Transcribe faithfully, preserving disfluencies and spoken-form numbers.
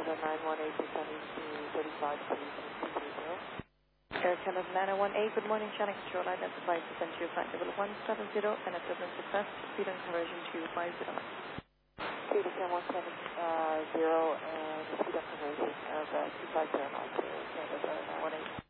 Canada nine one eight, descending to thirty-five to two zero. Air Canada nine one eight, good morning, channel control identified to send you flight level one seven zero and equivalent success, speed and conversion to five zero nine. Speed of one seven zero and speed of conversion of uh, two five zero knots, Air Canada nine one eight.